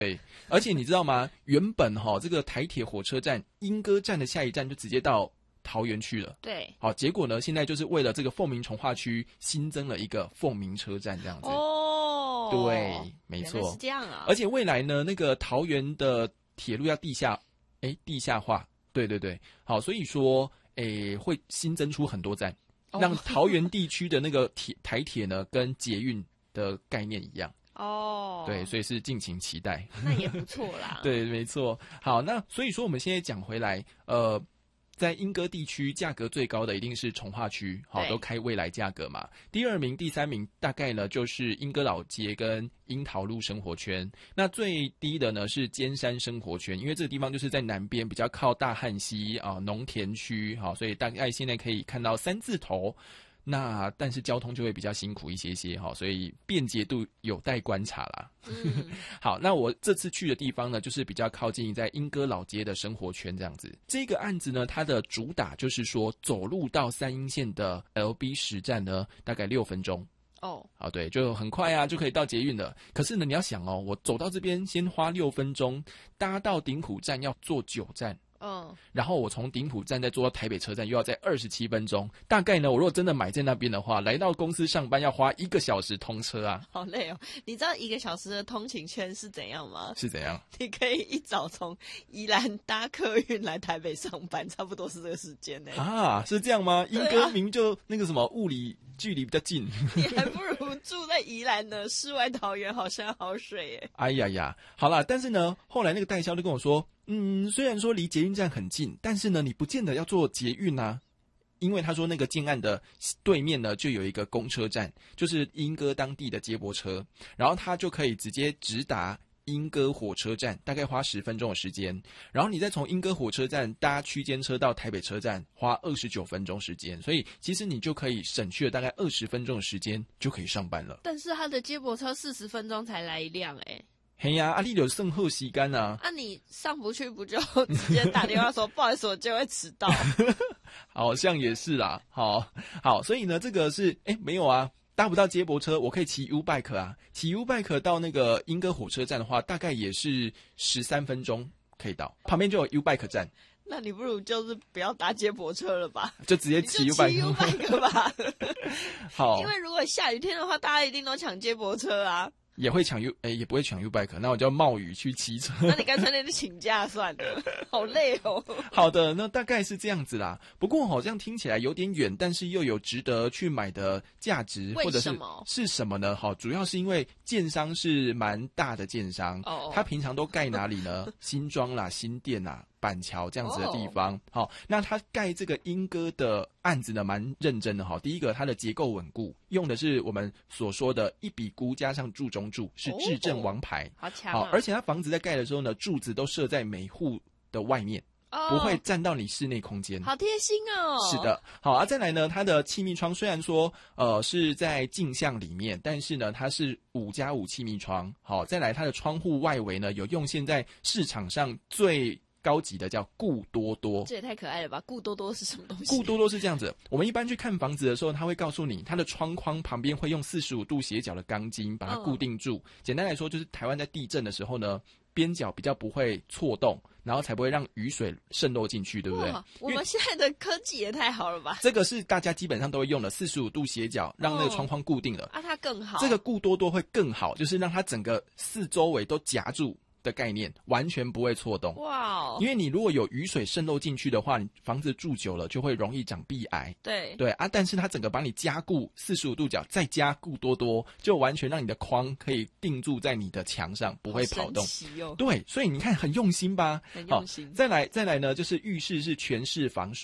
对，而且你知道吗？原本这个台铁火车站莺歌站的下一站就直接到桃园去了。 对， 好，结果呢，现在就是为了这个凤鸣从化区新增了一个凤鸣车站这样子。哦，对，没错， 原来是这样啊。 而且未来呢，那个桃园的铁路要地下化，对对对，好，所以说会新增出很多站，让桃园地区的那个台铁呢跟捷运的概念一样。哦，对，所以是敬请期待。 那也不错啦。 对，没错。好，那所以说我们现在讲回来，在莺歌地区价格最高的一定是从化区，好，都开未来价格嘛。第二名、第三名大概呢就是莺歌老街跟樱桃路生活圈。那最低的呢是尖山生活圈，因为这个地方就是在南边，比较靠大汉溪啊农田区，好，所以大概现在可以看到3字头。那但是交通就会比较辛苦一些些哈，所以便捷度有待观察啦。好，那我这次去的地方呢，就是比较靠近在莺歌老街的生活圈这样子。这个案子呢，它的主打就是说，走路到三鶯线的 LB 10站呢，大概6分钟。哦，啊，对，就很快啊，就可以到捷运了。可是呢，你要想哦，我走到这边先花6分钟，搭到顶埔站要坐9站。然后我从顶埔站再坐到台北车站又要再27分钟，大概呢，我如果真的买在那边的话，来到公司上班要花1个小时通车啊， 好累哦！你知道1个小时的通勤圈是怎样吗？ 是怎样？ 你可以一早从宜兰搭客运来台北上班，差不多是这个时间呢。 啊，是这样吗？莺歌明就那个什么物理距离比较近， 你还不如住在宜兰呢，世外桃源，好山好水耶。 哎呀呀，好啦，但是呢，后来那个代销就跟我说，虽然说离捷运站很近，但是呢，你不见得要坐捷运啊，因为他说那个建案的对面呢就有一个公车站，就是莺歌当地的接驳车，然后他就可以直接直达莺歌火车站，大概花10分钟的时间，然后你再从莺歌火车站搭区间车到台北车站，花29分钟时间，所以其实你就可以省去了大概20分钟的时间就可以上班了。 但是他的接驳车40分钟才来一辆嘿呀，你有剩后时间啊， 你上不去不就直接打电话说不好意思，我就会迟到。 好像也是啦，好，所以呢，这个是没有啊，搭不到接驳车，我可以骑 U-Bike 啊，骑 U-Bike 到那个莺歌火车站的话，大概也是13分钟可以到，旁边就有 U-Bike 站。 那你不如就是不要搭接驳车了吧， 就直接骑 U-Bike 吧。 好， 因为如果下雨天的话，大家一定都抢接驳车啊。 也会抢也不会抢 U-Bike， 那我就要冒雨去骑车。 那你干脆那就请假算了，好累哦。 好的，那大概是这样子啦。不过好像听起来有点远，但是又有值得去买的价值，或者是什么呢？好，主要是因为建商是蛮大的建商，他平常都盖哪里呢？新庄啦、新店啦、板桥这样子的地方。好，那他盖这个莺歌的案子呢，蛮认真的哈。第一个，它的结构稳固，用的是我们所说的一笔估加上柱中柱，是制震王牌。 好强好，而且它房子在盖的时候呢，柱子都设在每户的外面。不会占到你室内空间， 好贴心哦。 是的，好再来呢，它的气密窗虽然说是在镜像里面，但是呢它是5+5气密窗。好，再来它的窗户外围呢有用现在市场上最高级的叫固多多， 这也太可爱了吧！固多多是什么东西？ 固多多是这样子，我们一般去看房子的时候，他会告诉你，它的窗框旁边会用45度斜角的钢筋把它固定住。简单来说，就是台湾在地震的时候呢，边角比较不会错动，然后才不会让雨水渗漏进去，对不对？ 我们现在的科技也太好了吧！ 这个是大家基本上都会用的45度斜角，让那个窗框固定了。 它更好。 这个固多多会更好，就是让它整个四周围都夹住的概念，完全不会错动。哇！因为你如果有雨水渗漏进去的话，你房子住久了就会容易长壁癌。对啊，但是它整个把你加固45度角，再加固多多，就完全让你的框可以定住在你的墙上，不会跑动。 好神奇哦！ 对，所以你看很用心吧？ 很用心。 再来呢，就是浴室是全室防水。